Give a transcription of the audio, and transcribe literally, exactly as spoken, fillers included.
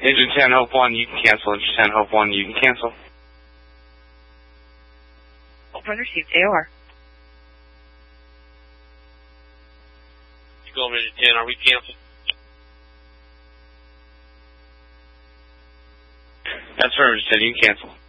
Engine ten, Hope one, you can cancel. Engine ten, Hope one, you can cancel. One received, A O R. Go over to ten, are we canceled? That's for Engine ten, you can cancel.